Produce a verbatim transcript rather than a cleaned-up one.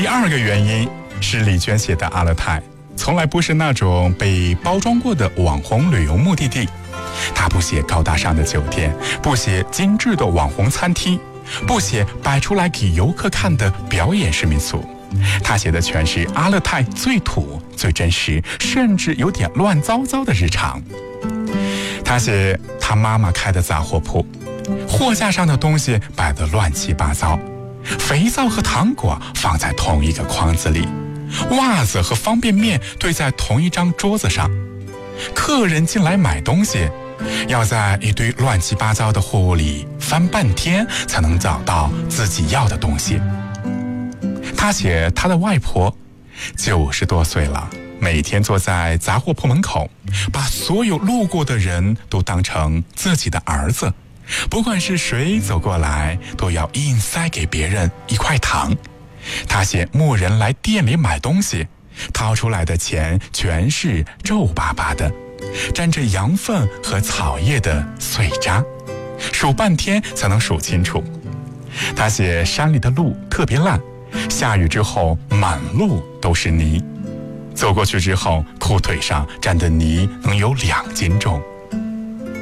二个原因是李娟写的阿勒泰从来不是那种被包装过的网红旅游目的地，她不写高大上的酒店，不写精致的网红餐厅，不写摆出来给游客看的表演式民宿，她写的全是阿勒泰最土、最真实，甚至有点乱糟糟的日常。她写她妈妈开的杂货铺，货架上的东西摆得乱七八糟，肥皂和糖果放在同一个筐子里，袜子和方便面堆在同一张桌子上，客人进来买东西，要在一堆乱七八糟的货物里翻半天才能找到自己要的东西。他写他的外婆九十多岁了，每天坐在杂货铺门口，把所有路过的人都当成自己的儿子，不管是谁走过来都要硬塞给别人一块糖。他写牧人来店里买东西，掏出来的钱全是皱巴巴的，沾着羊粪和草叶的碎渣，数半天才能数清楚。他写山里的路特别烂，下雨之后满路都是泥，走过去之后裤腿上沾的泥能有两斤重。